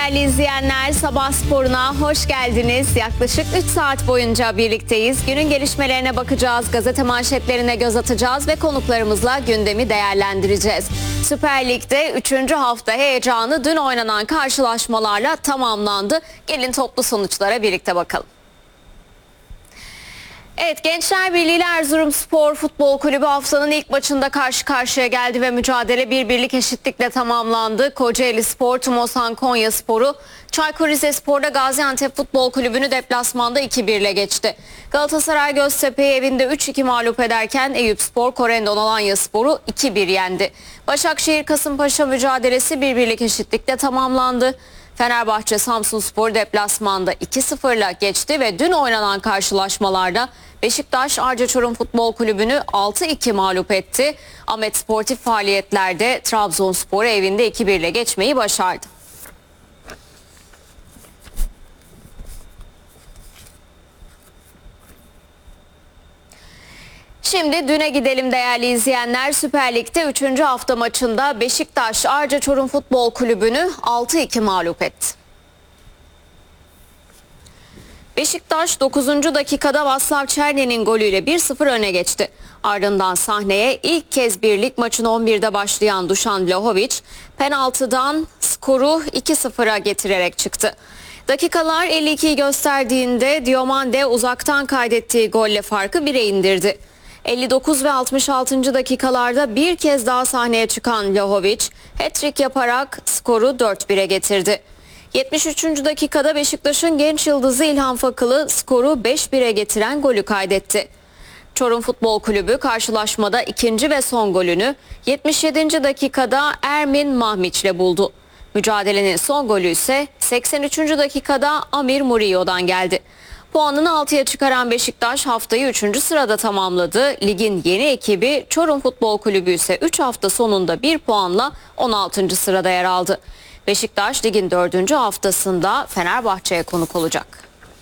değerli izleyenler. Sabah sporuna hoş geldiniz. Yaklaşık 3 saat boyunca birlikteyiz. Günün gelişmelerine bakacağız, gazete manşetlerine göz atacağız ve konuklarımızla gündemi değerlendireceğiz. Süper Lig'de 3. hafta heyecanı dün oynanan karşılaşmalarla tamamlandı. Gelin toplu sonuçlara birlikte bakalım. Evet, Gençler Birliği Erzurumspor Futbol Kulübü haftanın ilk maçında karşı karşıya geldi ve mücadele birlik eşitlikle tamamlandı. Kocaelispor, Tumosan Konyaspor'u, Çaykur Rizespor'da Gaziantep Futbol Kulübü'nü deplasmanda 2-1 ile geçti. Galatasaray Göztepe'yi evinde 3-2 mağlup ederken Eyüpspor, Korendon Alanyaspor'u 2-1 yendi. Başakşehir Kasımpaşa mücadelesi birlik eşitlikle tamamlandı. Fenerbahçe Samsunspor deplasmanda 2-0 ile geçti ve dün oynanan karşılaşmalarda Beşiktaş Arca Çorum Futbol Kulübü'nü 6-2 mağlup etti. Ahmet sportif faaliyetlerde Trabzonspor'u evinde 2-1 ile geçmeyi başardı. Şimdi düne gidelim değerli izleyenler. Süper Lig'de 3. hafta maçında Beşiktaş Arca Çorum Futbol Kulübü'nü 6-2 mağlup etti. Beşiktaş 9. dakikada Vaslav Çerni'nin golüyle 1-0 öne geçti. Ardından sahneye ilk kez birlik maçın 11'de başlayan Dušan Vlahović penaltıdan skoru 2-0'a getirerek çıktı. Dakikalar 52'yi gösterdiğinde Diomande uzaktan kaydettiği golle farkı 1'e indirdi. 59 ve 66. dakikalarda bir kez daha sahneye çıkan Vlahović hat-trick yaparak skoru 4-1'e getirdi. 73. dakikada Beşiktaş'ın genç yıldızı İlhan Fakılı skoru 5-1'e getiren golü kaydetti. Çorum Futbol Kulübü karşılaşmada ikinci ve son golünü 77. dakikada Ermin Mahmiç ile buldu. Mücadelenin son golü ise 83. dakikada Amir Murillo'dan geldi. Puanını 6'ya çıkaran Beşiktaş haftayı 3. sırada tamamladı. Ligin yeni ekibi Çorum Futbol Kulübü ise 3 hafta sonunda 1 puanla 16. sırada yer aldı. Beşiktaş ligin 4. haftasında Fenerbahçe'ye konuk olacak.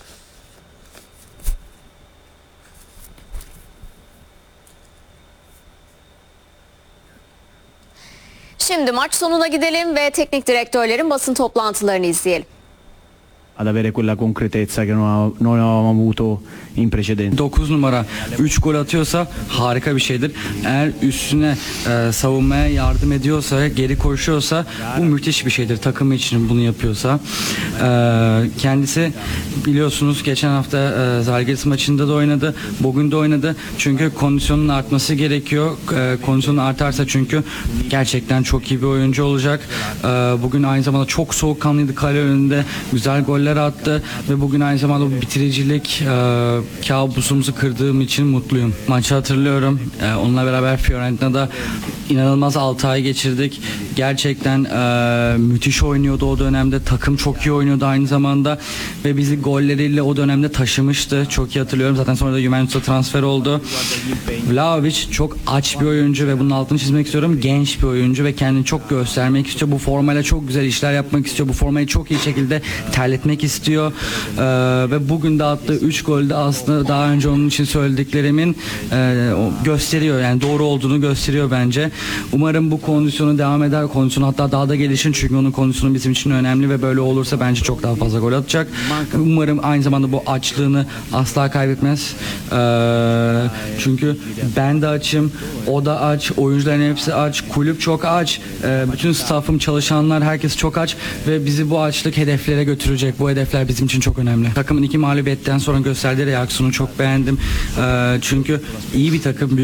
Şimdi maç sonuna gidelim ve teknik direktörlerin basın toplantılarını izleyelim. Ad avere quella concretezza che non avevamo avuto in precedenza. 9 numara 3 gol atıyorsa harika bir şeydir. Eğer üstüne savunmaya yardım ediyorsa, geri koşuyorsa bu müthiş bir şeydir. Takımı için bunu yapıyorsa. Kendisi biliyorsunuz geçen hafta Zalgiris maçında da oynadı. Bugün de oynadı. Çünkü kondisyonun artması gerekiyor. Kondisyonu artarsa çünkü gerçekten çok iyi bir oyuncu olacak. Bugün aynı zamanda çok soğukkanlıydı kale önünde. Güzel goller attı ve bugün aynı zamanda bu bitiricilik kabusumuzu kırdığım için mutluyum. Maçı hatırlıyorum. Onunla beraber Fiorentina'da inanılmaz 6 ay geçirdik. Gerçekten müthiş oynuyordu o dönemde. Takım çok iyi oynuyordu aynı zamanda ve bizi golleriyle o dönemde taşımıştı. Çok iyi hatırlıyorum. Zaten sonra da Juventus'a transfer oldu. Vlahović çok aç bir oyuncu ve bunun altını çizmek istiyorum. Genç bir oyuncu ve kendini çok göstermek istiyor. Bu formayla çok güzel işler yapmak istiyor. Bu formayı çok iyi şekilde terletmek istiyor. Ve bugün de attığı 3 golde aslında daha önce onun için söylediklerimin gösteriyor. Yani doğru olduğunu gösteriyor bence. Umarım bu kondisyonu devam eder. Kondisyonu hatta daha da gelişin. Çünkü onun kondisyonu bizim için önemli ve böyle olursa bence çok daha fazla gol atacak. Umarım aynı zamanda bu açlığını asla kaybetmez. Çünkü ben de açım. O da aç. Oyuncuların hepsi aç. Kulüp çok aç. Bütün staffım, çalışanlar, herkes çok aç ve bizi bu açlık hedeflere götürecek. Bu hedefler bizim için çok önemli. Takımın 2 mağlubiyetten sonra gösterdiği reaksiyonu çok beğendim. Çünkü iyi bir takım.